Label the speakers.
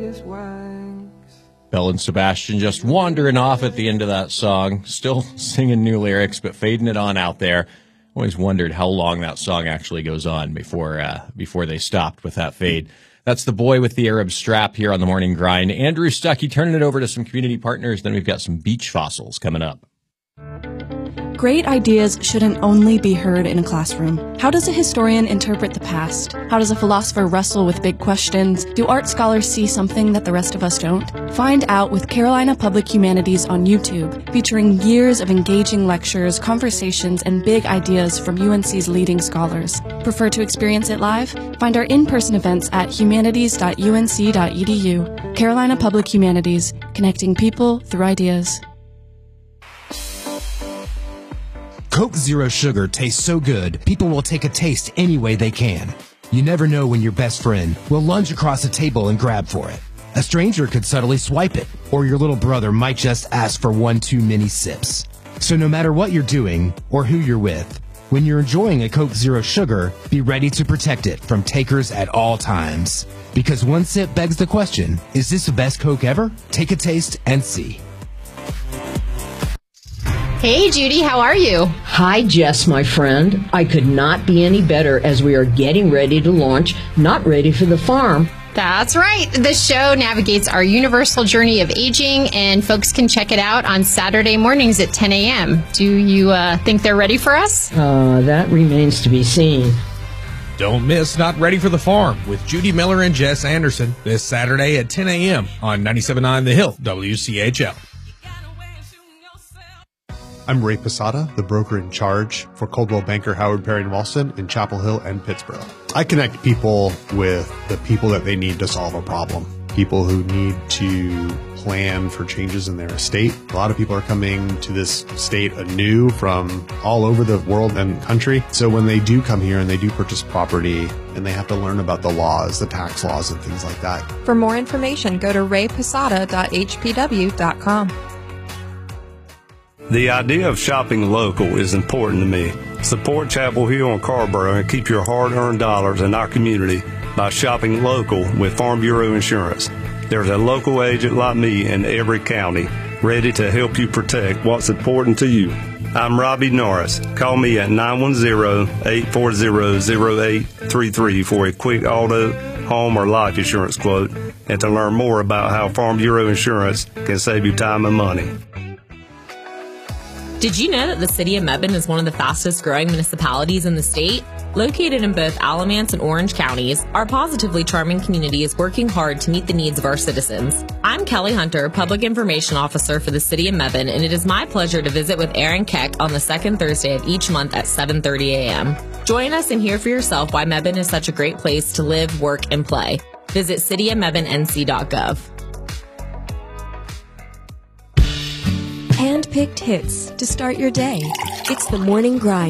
Speaker 1: Belle and Sebastian just wandering off at the end of that song, still singing new lyrics, but fading it on out there. Always wondered how long that song actually goes on before they stopped with that fade. That's The Boy with the Arab Strap here on The Morning Grind. Andrew Stuckey turning it over to some community partners. Then we've got some beach fossils coming up.
Speaker 2: Great ideas shouldn't only be heard in a classroom. How does a historian interpret the past? How does a philosopher wrestle with big questions? Do art scholars see something that the rest of us don't? Find out with Carolina Public Humanities on YouTube, featuring years of engaging lectures, conversations, and big ideas from UNC's leading scholars. Prefer to experience it live? Find our in-person events at humanities.unc.edu. Carolina Public Humanities, connecting people through ideas.
Speaker 3: Coke Zero Sugar tastes so good, people will take a taste any way they can. You never know when your best friend will lunge across a table and grab for it. A stranger could subtly swipe it, or your little brother might just ask for one too many sips. So no matter what you're doing or who you're with, when you're enjoying a Coke Zero Sugar, be ready to protect it from takers at all times. Because one sip begs the question, is this the best Coke ever? Take a taste and see.
Speaker 4: Hey, Judy, how are you?
Speaker 5: Hi, Jess, my friend. I could not be any better as we are getting ready to launch Not Ready for the Farm.
Speaker 4: That's right. The show navigates our universal journey of aging, and folks can check it out on Saturday mornings at 10 a.m. Do you think they're ready for us?
Speaker 5: That remains to be seen.
Speaker 6: Don't miss Not Ready for the Farm with Judy Miller and Jess Anderson this Saturday at 10 a.m. on 97.9 The Hill, WCHL.
Speaker 7: I'm Ray Posada, the broker in charge for Coldwell Banker, Howard Perry & Walston in Chapel Hill and Pittsburgh. I connect people with the people that they need to solve a problem, people who need to plan for changes in their estate. A lot of people are coming to this state anew from all over the world and country. So when they do come here and they do purchase property and they have to learn about the laws, the tax laws and things like that.
Speaker 8: For more information, go to rayposada.hpw.com.
Speaker 9: The idea of shopping local is important to me. Support Chapel Hill and Carrboro and keep your hard-earned dollars in our community by shopping local with Farm Bureau Insurance. There's a local agent like me in every county ready to help you protect what's important to you. I'm Robbie Norris. Call me at 910-840-0833 for a quick auto, home, or life insurance quote and to learn more about how Farm Bureau Insurance can save you time and money.
Speaker 10: Did you know that the city of Mebane is one of the fastest growing municipalities in the state? Located in both Alamance and Orange counties, our positively charming community is working hard to meet the needs of our citizens. I'm Kelly Hunter, Public Information Officer for the city of Mebane, and it is my pleasure to visit with Aaron Keck on the second Thursday of each month at 7:30 a.m. Join us and hear for yourself why Mebane is such a great place to live, work, and play. Visit cityofmebanenc.gov.
Speaker 11: Hand-picked hits to start your day. It's The Morning Grind.